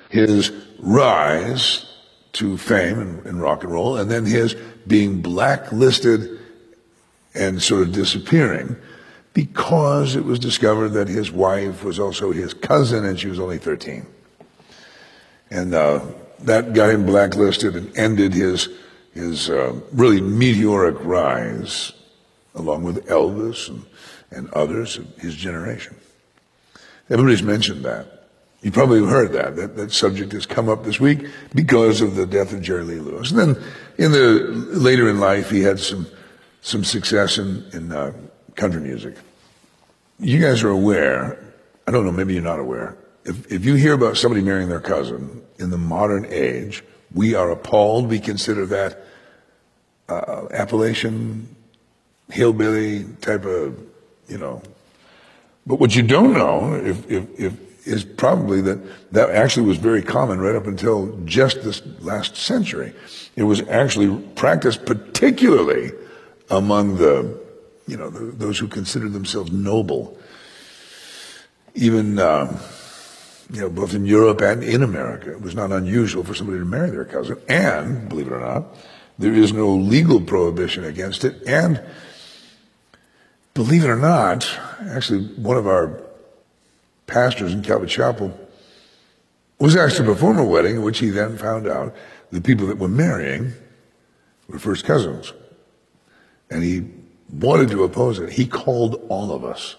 his rise to fame in rock and roll, and then his being blacklisted and sort of disappearing because it was discovered that his wife was also his cousin and she was only 13. And that got him blacklisted and ended his really meteoric rise, along with Elvis and others of his generation. Everybody's mentioned that. You probably have heard that subject has come up this week because of the death of Jerry Lee Lewis. And then later in life, he had some success in country music. You guys are aware, I don't know, maybe you're not aware, if you hear about somebody marrying their cousin in the modern age, we are appalled. We consider that Appalachian, hillbilly type of, But what you don't know, is probably that actually was very common right up until just this last century. It was actually practiced particularly among those who considered themselves noble, even both in Europe and in America. It was not unusual for somebody to marry their cousin, and believe it or not, there is no legal prohibition against it. And believe it or not, actually one of our pastors in Calvary Chapel was asked to perform a wedding in which he then found out the people that were marrying were first cousins. And he wanted to oppose it. He called all of us.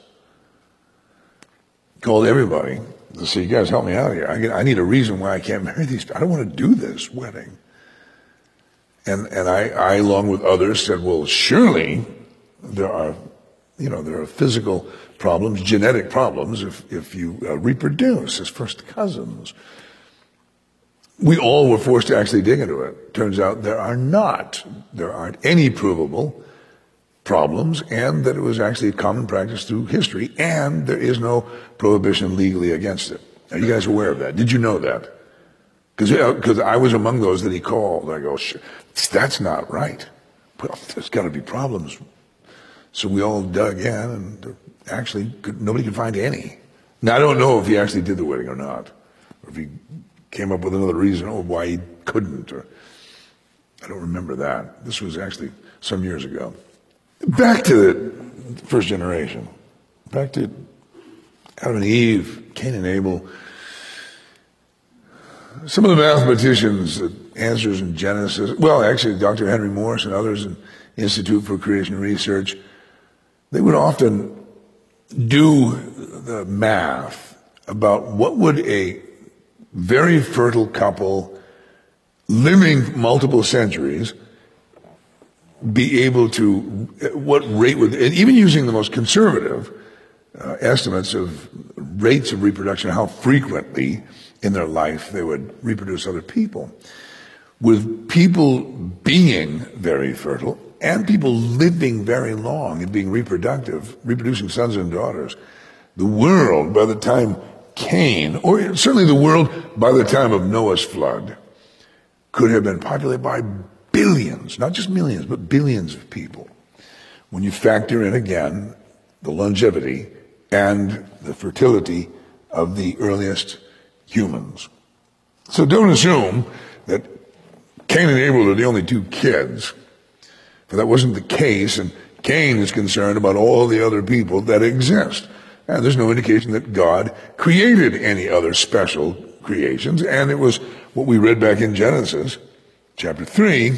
Called everybody to say, you guys help me out here. I need a reason why I can't marry these people. I don't want to do this wedding. And I, along with others, said, well, surely there are physical problems, genetic problems, if you reproduce as first cousins. We all were forced to actually dig into it. Turns out there aren't any provable problems, and that it was actually a common practice through history, and there is no prohibition legally against it. Are you guys aware of that? Did you know that? Because I was among those that he called. I go, that's not right. Well, there's got to be problems. So we all dug in, and actually nobody could find any. Now, I don't know if he actually did the wedding or not, or if he came up with another reason why he couldn't, or I don't remember that. This was actually some years ago. Back to the first generation. Back to Adam and Eve, Cain and Abel. Some of the mathematicians, answers in Genesis, well, actually, Dr. Henry Morris and others in Institute for Creation Research, they would often do the math about what would a very fertile couple living multiple centuries be able to, what rate would, and even using the most conservative estimates of rates of reproduction, how frequently in their life they would reproduce other people. With people being very fertile and people living very long and being reproducing sons and daughters, the world by the time Cain, or certainly the world by the time of Noah's flood, could have been populated by billions, not just millions, but billions of people. When you factor in again the longevity and the fertility of the earliest humans. So don't assume that Cain and Abel are the only two kids, for that wasn't the case, and Cain is concerned about all the other people that exist. And there's no indication that God created any other special creations, and it was what we read back in Genesis chapter 3,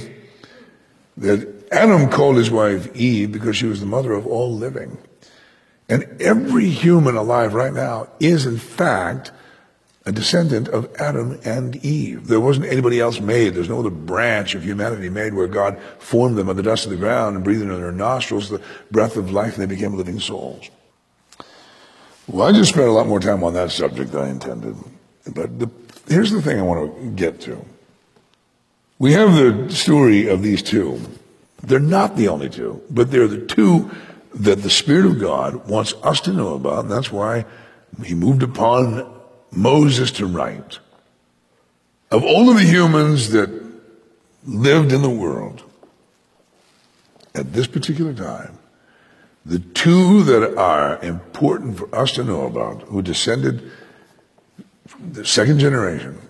that Adam called his wife Eve because she was the mother of all living. And every human alive right now is, in fact, a descendant of Adam and Eve. There wasn't anybody else made. There's no other branch of humanity made where God formed them of the dust of the ground and breathed into their nostrils the breath of life, and they became living souls. Well, I just spent a lot more time on that subject than I intended. But here's the thing I want to get to. We have the story of these two. They're not the only two, but they're the two that the Spirit of God wants us to know about, and that's why he moved upon Moses to write. Of all of the humans that lived in the world at this particular time, the two that are important for us to know about, who descended from the second generation,